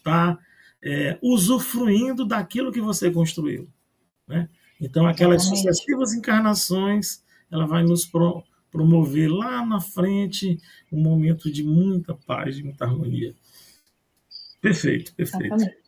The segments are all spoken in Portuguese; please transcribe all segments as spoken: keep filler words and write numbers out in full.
está é, usufruindo daquilo que você construiu, né? Então, aquelas Exatamente. sucessivas encarnações, ela vai nos pro, promover lá na frente um momento de muita paz, de muita harmonia. Perfeito, perfeito. Exatamente.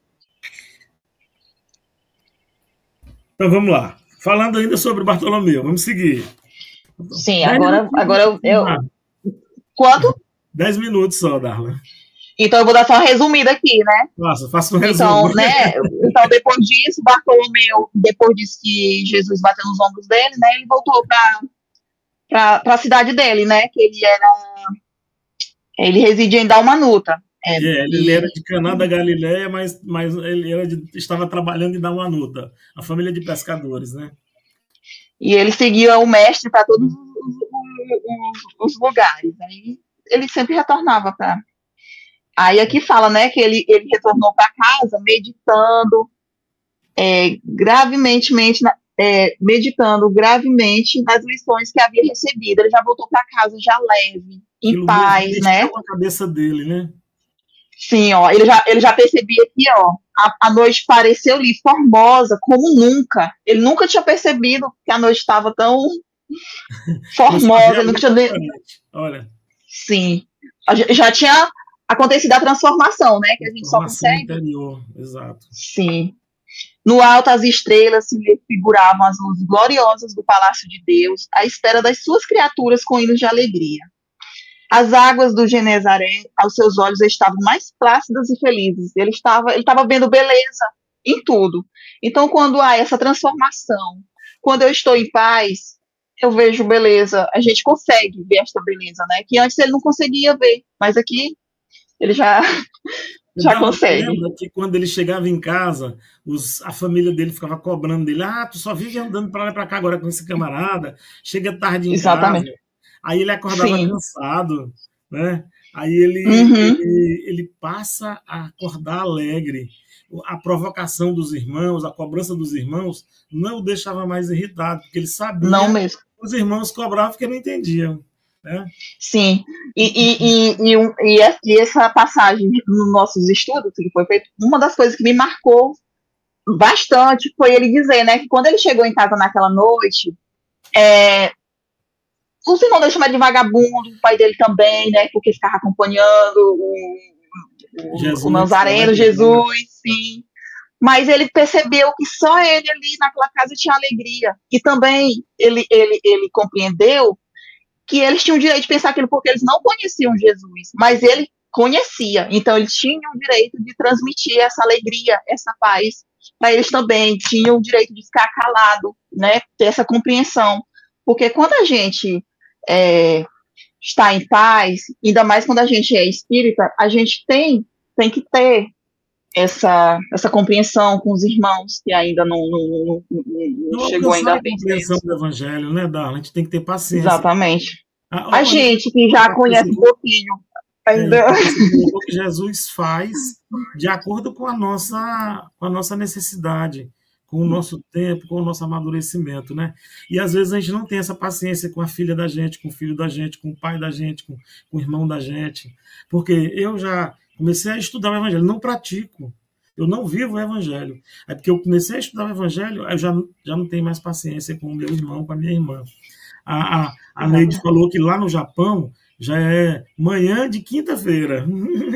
Então, vamos lá. Falando ainda sobre Bartolomeu, vamos seguir. Sim, Dez agora, agora eu, eu... minutos, Quanto? Dez minutos só, Darla. Então eu vou dar só uma resumida aqui, né? Faça, faça um resumo. Então, né? Então, depois disso, Bartolomeu, depois disso que Jesus bateu nos ombros dele, né? Ele voltou para a cidade dele, né? Que ele era. Ele residia em Dalmanuta. É, É, ele e, era de Caná da Galileia, mas, mas ele era de, estava trabalhando em Dalmanuta, a família de pescadores, né? e ele seguia o mestre para todos os, os, os lugares. Aí ele sempre retornava para. Aí aqui fala, né, que ele, ele retornou para casa meditando é, gravemente, é, meditando gravemente nas lições que havia recebido. Ele já voltou para casa já leve, em Aquilo paz, né? mexeu a cabeça dele, né? Sim, ó, ele já, ele já percebia aqui, ó, a, a noite pareceu-lhe formosa como nunca. Ele nunca tinha percebido que a noite estava tão formosa. Ele nunca tinha... Olha. Sim, já tinha acontecido a transformação, né? Que a gente só consegue. Interior, exato. Sim. No alto, as estrelas se figuravam as luzes gloriosas do palácio de Deus, à espera das suas criaturas com hinos de alegria. As águas do Genezaré, aos seus olhos, estavam mais plácidas e felizes. Ele estava, ele estava vendo beleza em tudo. Então, quando há essa transformação, quando eu estou em paz, eu vejo beleza. A gente consegue ver esta beleza, né? Que antes ele não conseguia ver, mas aqui ele já, já consegue. Lembra que quando ele chegava em casa, os, a família dele ficava cobrando dele, ah, tu só vive andando para lá e para cá agora com esse camarada, chega tarde em Exatamente. casa. Aí ele acordava Sim. cansado, né? Aí ele, uhum. ele, ele passa a acordar alegre. A provocação dos irmãos, a cobrança dos irmãos, não o deixava mais irritado, porque ele sabia não mesmo. que os irmãos cobravam porque não entendiam. Né? Sim, e, e, e, e, e essa passagem nos nossos estudos, que foi feito, uma das coisas que me marcou bastante foi ele dizer, né, que quando ele chegou em casa naquela noite, é, os irmãos dele chamaram de vagabundo, o pai dele também, né, porque ficava acompanhando o, o, Jesus, o Nazareno, Jesus, sim. Mas ele percebeu que só ele ali naquela casa tinha alegria. E também ele, ele, ele compreendeu que eles tinham o direito de pensar aquilo porque eles não conheciam Jesus, mas ele conhecia. Então eles tinham o direito de transmitir essa alegria, essa paz para eles também. Tinham o direito de ficar calado, né, ter essa compreensão. Porque quando a gente é, está em paz, ainda mais quando a gente é espírita, a gente tem, tem que ter essa, essa compreensão com os irmãos que ainda não, não, não, não, não chegou ainda a bem. A compreensão do evangelho, né, Darla? A gente tem que ter paciência. Exatamente. A, a gente que já conhece um pouquinho ainda. É, o que Jesus faz de acordo com a nossa, com a nossa necessidade, com o nosso tempo, com o nosso amadurecimento, né? E às vezes a gente não tem essa paciência com a filha da gente, com o filho da gente, com o pai da gente, com, com o irmão da gente, porque eu já comecei a estudar o evangelho, não pratico, eu não vivo o evangelho. É porque eu comecei a estudar o evangelho, eu já, já não tenho mais paciência com o meu irmão, com a minha irmã. A, a, a Neide falou que lá no Japão já é manhã de quinta-feira.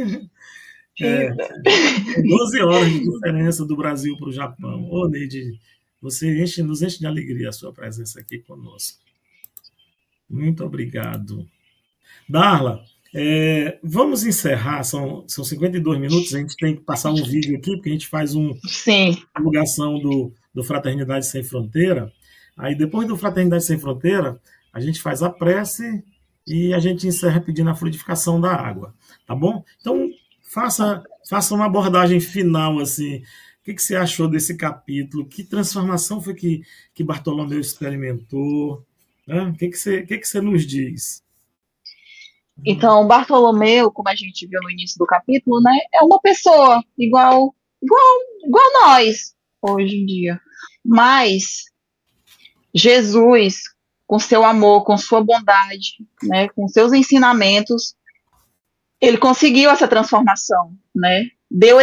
É, doze horas de diferença do Brasil para o Japão. Ô, Neide, você enche, nos enche de alegria a sua presença aqui conosco. Muito obrigado. Darla, é, vamos encerrar, são, são cinquenta e dois minutos, a gente tem que passar um vídeo aqui, porque a gente faz uma divulgação do, do Fraternidade Sem Fronteira. Aí, depois do Fraternidade Sem Fronteira, a gente faz a prece e a gente encerra pedindo a fluidificação da água, tá bom? Então, faça, faça uma abordagem final, assim. O que, que você achou desse capítulo? Que transformação foi que, que Bartolomeu experimentou? Né? O que, que, você, o que, que você nos diz? Então, Bartolomeu, como a gente viu no início do capítulo, né, é uma pessoa igual, igual, igual nós, hoje em dia. Mas Jesus, com seu amor, com sua bondade, né, com seus ensinamentos, ele conseguiu essa transformação, né? Deu